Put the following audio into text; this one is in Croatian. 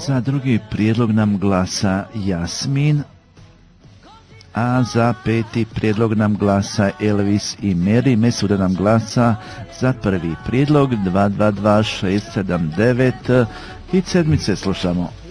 Za drugi prijedlog nam glasa Jasmin, a za peti prijedlog nam glasa Elvis i Mary. Mesuda nam glasa za prvi prijedlog 222679. Hit sedmice slušamo.